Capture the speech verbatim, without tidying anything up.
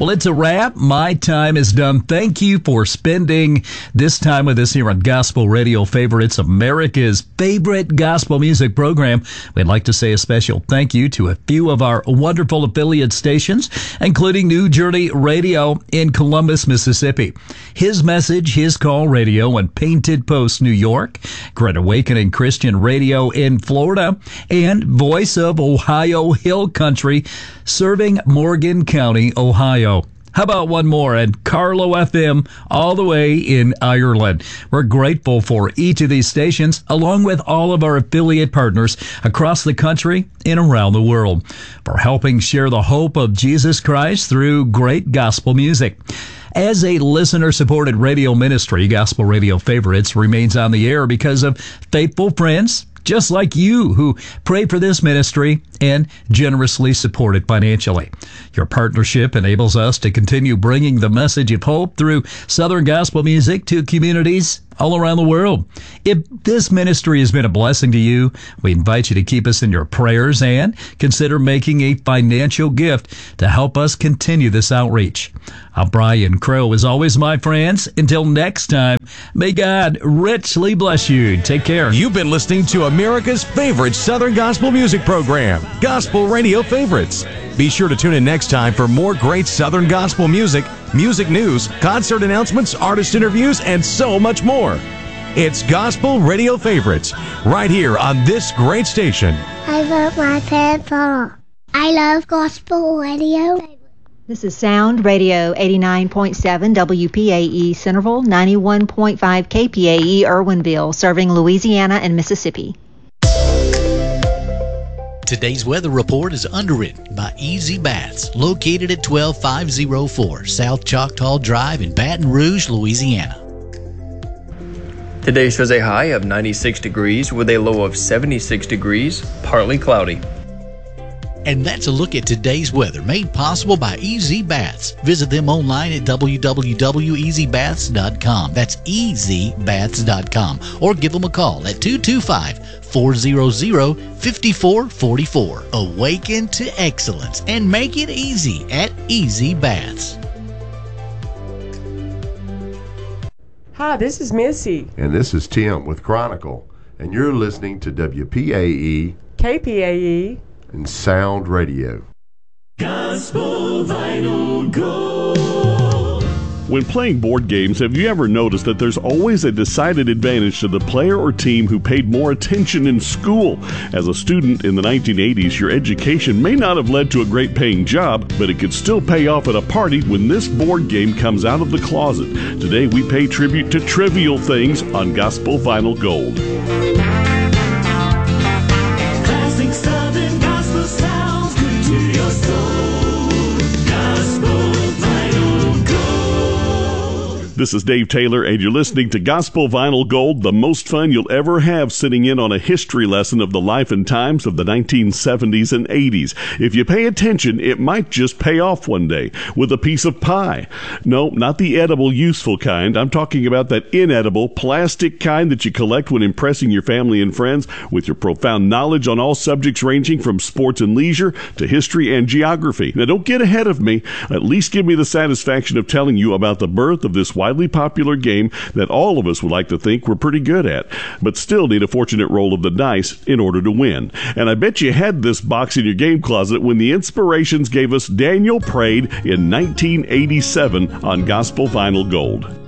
Well, it's a wrap. My time is done. Thank you for spending this time with us here on Gospel Radio Favorites, America's favorite gospel music program. We'd like to say a special thank you to a few of our wonderful affiliate stations, including New Journey Radio in Columbus, Mississippi, His Message, His Call Radio in Painted Post, New York, Great Awakening Christian Radio in Florida, and Voice of Ohio Hill Country, serving Morgan County, Ohio. How about one more at Carlow F M all the way in Ireland? We're grateful for each of these stations, along with all of our affiliate partners across the country and around the world, for helping share the hope of Jesus Christ through great gospel music. As a listener-supported radio ministry, Gospel Radio Favorites remains on the air because of faithful friends just like you who pray for this ministry and generously support it financially. Your partnership enables us to continue bringing the message of hope through Southern gospel music to communities all around the world. If this ministry has been a blessing to you, we invite you to keep us in your prayers and consider making a financial gift to help us continue this outreach. I'm Brian Crow, as always, my friends. Until next time, may God richly bless you. Take care. You've been listening to America's favorite Southern gospel music program, Gospel Radio Favorites. Be sure to tune in next time for more great Southern gospel music, music news, concert announcements, artist interviews, and so much more. It's Gospel Radio Favorites, right here on this great station. I love my pants. I love gospel radio. This is Sound Radio eighty-nine point seven W P A E Centerville, ninety-one point five K P A E Irwinville, serving Louisiana and Mississippi. Today's weather report is underwritten by Easy Baths, located at twelve five oh four South Choctaw Drive in Baton Rouge, Louisiana. Today shows a high of ninety-six degrees with a low of seventy-six degrees, partly cloudy. And that's a look at today's weather, made possible by Easy Baths. Visit them online at w w w dot easy baths dot com. That's easy baths dot com. Or give them a call at two two five, four hundred, five four four four. Awaken to excellence and make it easy at Easy Baths. Hi, this is Missy. And this is Tim with Chronicle. And you're listening to W P A E, K P A E, and Sound Radio. Gospel Vinyl Gold. When playing board games, have you ever noticed that there's always a decided advantage to the player or team who paid more attention in school? As a student in the nineteen eighties, your education may not have led to a great paying job, but it could still pay off at a party when this board game comes out of the closet. Today, we pay tribute to trivial things on Gospel Vinyl Gold. This is Dave Taylor, and you're listening to Gospel Vinyl Gold, the most fun you'll ever have sitting in on a history lesson of the life and times of the nineteen seventies and eighties. If you pay attention, it might just pay off one day with a piece of pie. No, not the edible, useful kind. I'm talking about that inedible, plastic kind that you collect when impressing your family and friends with your profound knowledge on all subjects ranging from sports and leisure to history and geography. Now, don't get ahead of me. At least give me the satisfaction of telling you about the birth of this widely popular game that all of us would like to think we're pretty good at, but still need a fortunate roll of the dice in order to win. And I bet you had this box in your game closet when the Inspirations gave us Daniel Prade in nineteen eighty-seven on Gospel Vinyl Gold.